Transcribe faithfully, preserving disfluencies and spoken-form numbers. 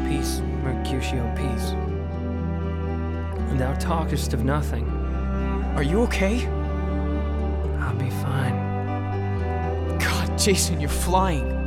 Peace, Mercutio, peace. And thou talkest of nothing. Are you okay? I'll be fine. God, Jason, you're flying.